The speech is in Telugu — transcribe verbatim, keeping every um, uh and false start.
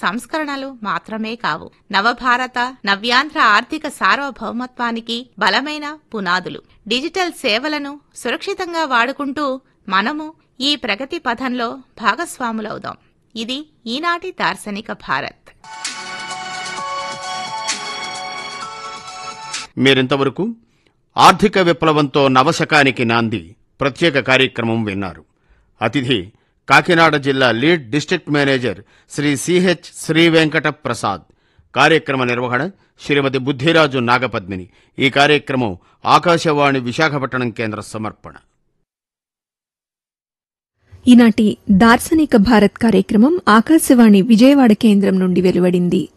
సంస్కరణలు మాత్రమే కావు, నవభారత నవ్యాంధ్ర ఆర్థిక సార్వభౌమత్వానికి బలమైన పునాదులు. డిజిటల్ సేవలను సురక్షితంగా వాడుకుంటూ మనము ఈ ప్రగతి పథంలో భాగస్వాములవుదాం. ఇది ఈనాటి దార్శనిక భారత్. మీరింతవరకు ఆర్థిక విప్లవంతో నవశకానికి నాంది ప్రత్యేక కార్యక్రమం విన్నారు. అతిథి కాకినాడ జిల్లా lead district manager Shri CH శ్రీవెంకట Prasad. కార్యక్రమ నిర్వహణ శ్రీమతి బుద్ధిరాజు నాగపద్మిని. ఈ కార్యక్రమం ఆకాశవాణి విశాఖపట్నం కేంద్ర సమర్పణ. ఈనాటి దార్శనిక భారత్ కార్యక్రమం ఆకాశవాణి విజయవాడ కేంద్రం నుండి వెలువడింది.